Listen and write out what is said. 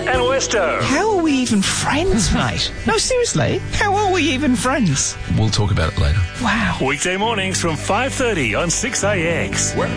and Westo. How are we even friends, mate? No, seriously, how are we even friends? We'll talk about it later. Wow. Weekday mornings from 5:30 on 6AX.